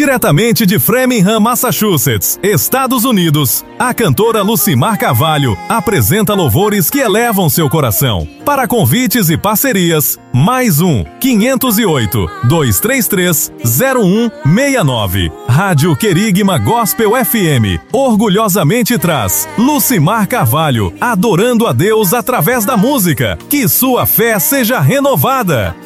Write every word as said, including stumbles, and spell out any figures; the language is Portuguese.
Diretamente de Framingham, Massachusetts, Estados Unidos, a cantora Lucimar Carvalho apresenta louvores que elevam seu coração. Para convites e parcerias, mais um quinhentos e oito, dois três três, zero um seis nove. Rádio Querigma Gospel F M orgulhosamente traz Lucimar Carvalho, adorando a Deus através da música. Que sua fé seja renovada.